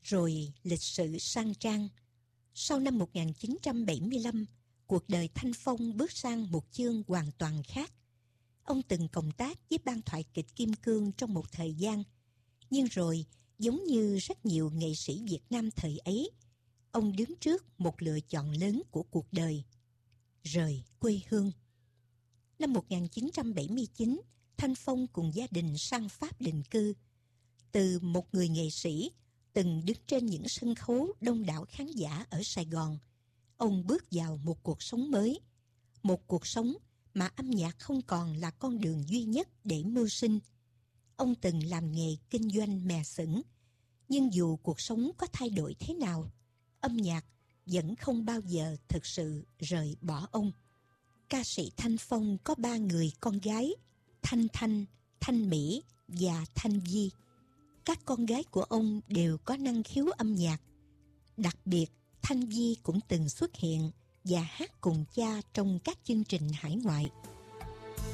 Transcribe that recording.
rồi lịch sự sang trang. Sau năm 1975, cuộc đời Thanh Phong bước sang một chương hoàn toàn khác. Ông từng cộng tác với ban thoại kịch Kim Cương trong một thời gian, nhưng rồi, giống như rất nhiều nghệ sĩ Việt Nam thời ấy, ông đứng trước một lựa chọn lớn của cuộc đời: rời quê hương. Năm 1979, Thanh Phong cùng gia đình sang Pháp định cư. Từ một người nghệ sĩ từng đứng trên những sân khấu đông đảo khán giả ở Sài Gòn, ông bước vào một cuộc sống mới. Một cuộc sống mà âm nhạc không còn là con đường duy nhất để mưu sinh. Ông từng làm nghề kinh doanh mè sững, nhưng dù cuộc sống có thay đổi thế nào, âm nhạc vẫn không bao giờ thực sự rời bỏ ông. Ca sĩ Thanh Phong có 3 người con gái: Thanh Thanh, Thanh Mỹ và Thanh Vi. Các con gái của ông đều có năng khiếu âm nhạc. Đặc biệt, Thanh Vi cũng từng xuất hiện và hát cùng cha trong các chương trình hải ngoại.